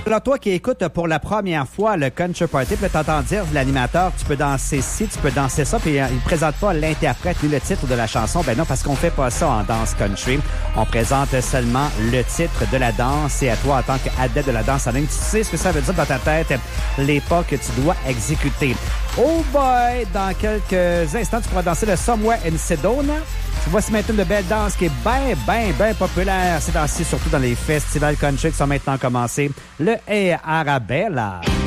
Alors, toi qui écoutes pour la première fois le Country Party, puis là, t'entends dire l'animateur, tu peux danser ci, tu peux danser ça, puis il présente pas l'interprète ni le titre de la chanson. Ben non, parce qu'on fait pas ça en danse country. On présente seulement le titre de la danse et à toi, en tant qu'adepte de la danse en ligne, tu sais ce que ça veut dire dans ta tête, les pas que tu dois exécuter. Oh boy! Dans quelques instants, tu pourras danser le Somewhere in Sedona. Voici maintenant une belle danse qui est bien populaire. C'est dansé surtout dans les festivals country qui sont maintenant commencés. Le Hey Arabella.